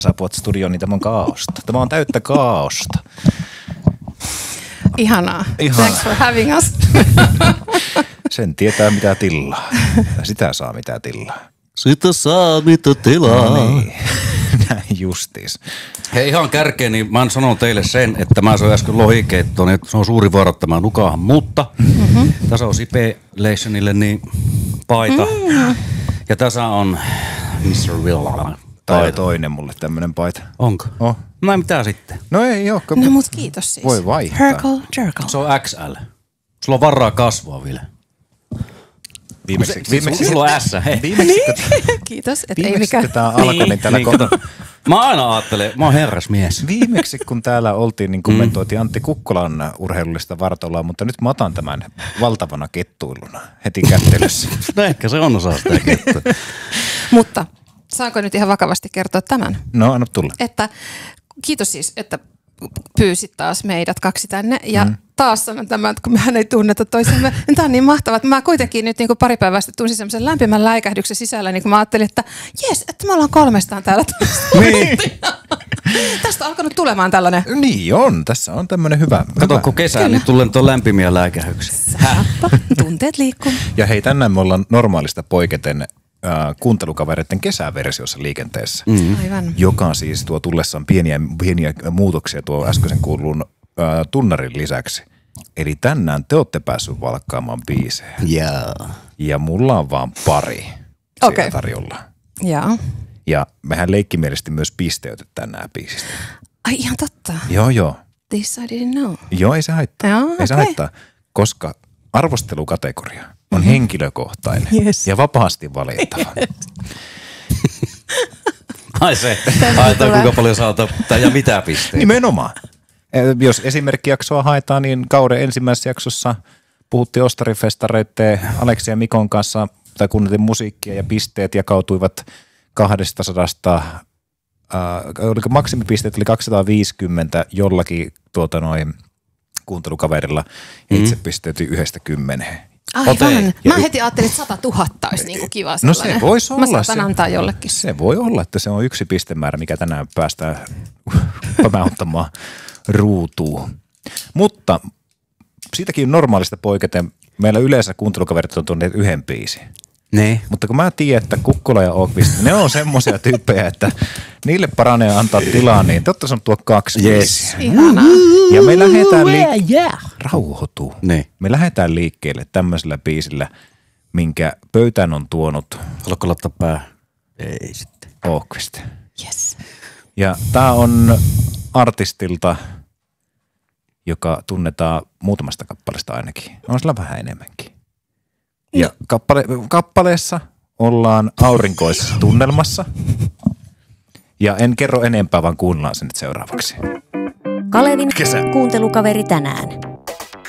saapuvat studioon, niin tämä on kaaosta. Tämä on täyttä kaaosta. Ihanaa. Thanks for having us. Sen tietää mitä tilaa. Sitä saa mitä tilaa. Sitä saa mitä tilaa. No niin. Näin justiis. Hei ihan kärkeen, niin mä sanon teille sen, että mä soin äsken lohikeittoon, niin se on suuri vaara, että mä nukahan, mutta tässä on Sipelationille niin paita. Ja tässä on Mr. Will. Tai toinen mulle tämmönen paita. Onko? Oh. No ei mitään sitten. No ei oo. No mut kiitos siis. Voi vaihtaa. Herkle, jerkle. Se on XL. Sulla on varaa kasvaa vielä. Viimeksi Sulla on S, hei. Kiitos, et ei Viimeksi mikään. kun tää alkoi, niin täällä Mä aina ajattelen, mä oon herrasmies. Viimeksi kun täällä oltiin, niin kommentoitiin Antti Kukkolan urheilullista vartaloa, mutta nyt mä otan tämän valtavana kettuiluna heti kättelyssä. No ehkä se on osa sitä kettua. Mutta saanko nyt ihan vakavasti kertoa tämän? No anna tulla. Että kiitos siis, että pyysit taas meidät kaksi tänne ja taas sanon tämän, että kun mehän ei tunneta toisemme, niin tämä on niin mahtavaa, että mä kuitenkin nyt niin kuin pari päivää sitten tunsin semmoisen lämpimän läikähdyksen sisällä, niin kun mä ajattelin, että jes, että me ollaan kolmestaan täällä. Niin. Tästä on alkanut tulemaan tällainen. Niin on, tässä on tämmönen hyvä. Kato, kun kesää, niin tulee nyt on lämpimiä läikähyksiä. Tunteet liikkuu. Ja hei, tänään me ollaan normaalista poiketen kuuntelukavereiden kesäversiossa liikenteessä, Aivan. joka siis tuo tullessaan pieniä muutoksia tuo äskeisen kuulun tunnarin lisäksi. Eli tänään te olette päässyt valkkaamaan biisejä. Ja mulla on vaan pari siellä tarjolla. Joo. Ja mehän leikkimielisesti myös pisteytetään nämä biisistä. Ai ihan totta. Joo. This I didn't know. Joo, ei se haittaa. Joo, ei se haittaa, koska arvostelukategoria on henkilökohtainen ja vapaasti valittava. Ai se, haetaan kuinka paljon saata ja mitä pisteitä. Nimenomaan. Jos esimerkkijaksoa haetaan, niin kauden ensimmäisessä jaksossa puhuttiin Ostarifestareiden Aleksi ja Mikon kanssa, tai kuunneltiin musiikkia ja pisteet jakautuivat 200, oliko maksimipisteet oli 250 jollakin kuuntelukaverilla ja itse pisteytyi 1-10. Aivan. Mä heti ajattelin, että 100 000 olisi niinku kiva sellainen. No se voisi olla. Mä saatan antaa jollekin. Se voi olla, että se on yksi pistemäärä, mikä tänään päästään pämäyttämään ruutuun. Mutta siitäkin normaalista poiketen meillä yleensä kuuntelukaverit on tuonneet yhden biisin. Ne. Mutta kun mä tiedän, että Kukkola ja Åkvist, ne on semmoisia tyyppejä, että niille paranee antaa tilaa, niin te olette tuo 2 biisiä. Ihanaa. Ja me lähdetään rauhoituu. Ne. Me lähdetään liikkeelle tämmöisellä biisillä, minkä pöytään on tuonut. Haluatko laittaa pää? Ei sitten. Åkvist. Yes. Ja tää on artistilta, joka tunnetaan muutamasta kappaleesta ainakin. On sillä vähän enemmänkin. Ja kappaleessa ollaan aurinkoisessa tunnelmassa. Ja en kerro enempää, vaan kuunnellaan sen nyt seuraavaksi. Kalevin kuuntelukaveri tänään.